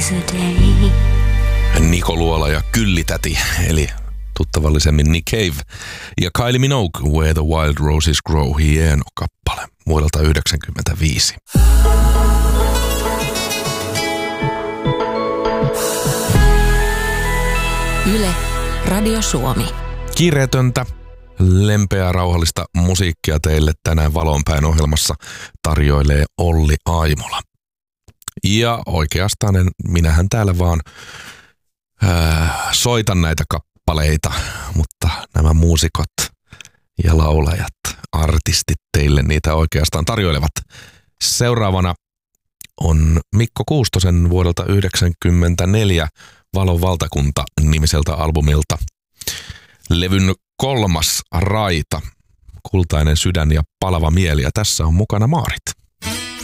is a day. Niko Luola ja Kyllitäti, eli tuttavallisemmin Nick Cave. Ja Kylie Minogue, Where the Wild Roses Grow, hieno kappale vuodelta 1995. Yle, Radio Suomi. Kiireetöntä, lempeää, rauhallista musiikkia teille tänään Valonpäin ohjelmassa tarjoilee Olli Aimola. Ja oikeastaan minähän täällä vaan soitan näitä kappaleita, mutta nämä muusikot ja laulajat, artistit teille niitä oikeastaan tarjoilevat. Seuraavana on Mikko Kuustosen vuodelta 1994 Valon valtakunta -nimiseltä albumilta levyn 3. raita, Kultainen sydän ja palava mieli, ja tässä on mukana Maarit.